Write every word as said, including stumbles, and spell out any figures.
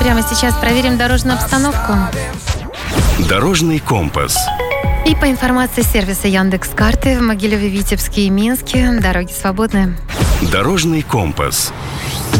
прямо сейчас проверим дорожную обстановку. Дорожный компас. И по информации сервиса Яндекс.Карты в Могилеве, Витебске и Минске дороги свободны. Дорожный компас.